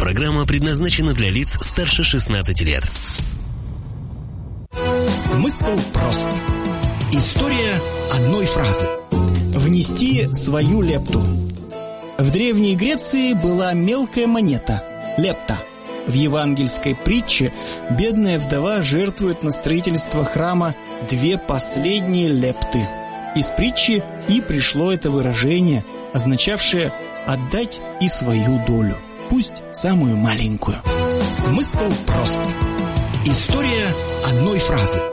программа предназначена для лиц старше 16 лет. Смысл прост. История одной фразы. Внести свою лепту. В Древней Греции была мелкая монета – лепта. В евангельской притче бедная вдова жертвует на строительство храма 2 последние лепты. Из притчи и пришло это выражение, означавшее «отдать и свою долю, пусть самую маленькую». Смысл прост. История одной фразы.